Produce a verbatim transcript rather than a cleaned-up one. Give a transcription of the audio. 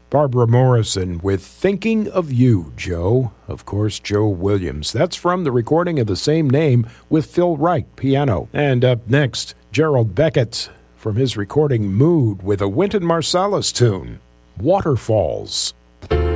Barbara Morrison with Thinking of You, Joe. Of course, Joe Williams. That's from the recording of the same name with Phil Wright, piano. And up next, Gerald Beckett from his recording Mood with a Wynton Marsalis tune, Waterfalls.